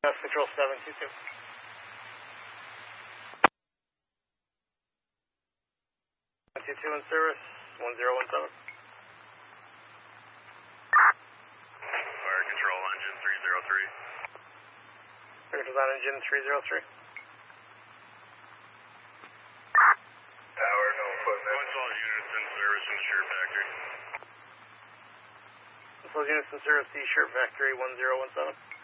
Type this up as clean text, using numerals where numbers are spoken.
Control 722. Two in service, 1017. Fire control engine 303. Fire design engine 303. Tower, no equipment. Points all units in service in the Shirt Factory. Those units in service, the Shirt Factory 1017.